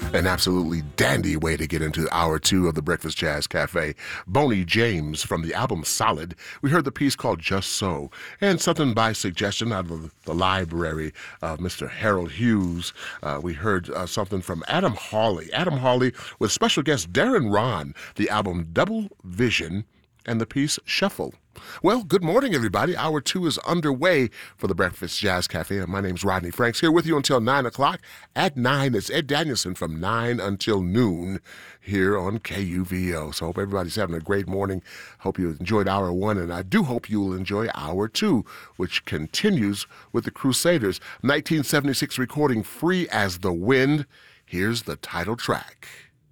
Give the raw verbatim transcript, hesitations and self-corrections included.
An absolutely dandy way to get into hour two of the Breakfast Jazz Cafe. Boney James from the album Solid. We heard the piece called Just So, and something by suggestion out of the library of Mister Harold Hughes. Uh, we heard uh, something from Adam Hawley. Adam Hawley with special guest Darren Ron, the album Double Vision, and the piece Shuffle. Well, good morning, everybody. Hour two is underway for the Breakfast Jazz Cafe, and my name's Rodney Franks, here with you until nine o'clock. At nine, it's Ed Danielson from nine until noon here on K U V O. So I hope everybody's having a great morning. Hope you enjoyed hour one, and I do hope you will enjoy hour two, which continues with the Crusaders. nineteen seventy-six recording Free as the Wind. Here's the title track.